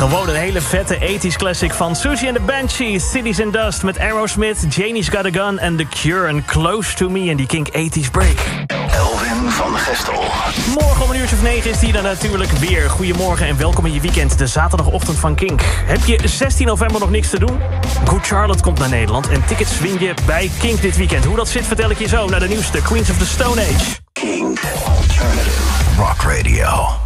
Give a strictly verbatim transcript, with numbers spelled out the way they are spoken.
Gewoon een hele vette eighties classic van Susie and the Banshees, Cities and Dust met Aerosmith, Janie's Got a Gun en The Cure en Close to Me en die Kink eighties break. Elvin van Gestel. Morgen om een uurtje of negen is die dan natuurlijk weer. Goedemorgen en welkom in je weekend, de zaterdagochtend van Kink. Heb je zestien november nog niks te doen? Good Charlotte komt naar Nederland en tickets win je bij Kink dit weekend. Hoe dat zit vertel ik je zo naar de nieuwste Queens of the Stone Age. Kink Alternative Rock Radio.